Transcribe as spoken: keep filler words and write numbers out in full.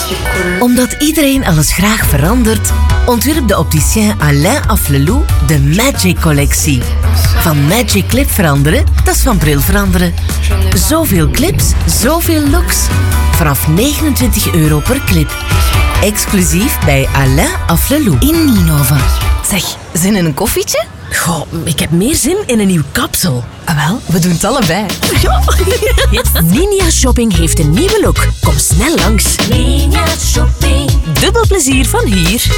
Omdat iedereen alles graag verandert, ontwierp de opticien Alain Afflelou de Magic Collectie. Van Magic Clip veranderen, dat is van bril veranderen. Zoveel clips, zoveel looks. Vanaf negenentwintig euro per clip. Exclusief bij Alain Afflelou in Ninove. Zeg, zin in een koffietje? Goh, ik heb meer zin in een nieuw kapsel. Ah, wel, we doen het allebei. Ja. Ninja Shopping heeft een nieuwe look. Kom snel langs. Ninja Shopping. Dubbel plezier van hier.